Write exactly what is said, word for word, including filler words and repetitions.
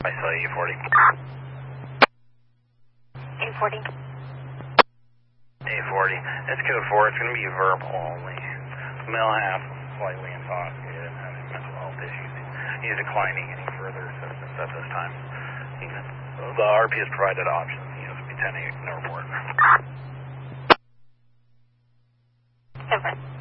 I saw A forty. A forty. A forty. It's code four. It's going to be verbal only. Male half, slightly intoxicated, having mental health issues. He's declining any further assistance at this time. He, the R P has provided options. He has to be ten eight, no report. Over.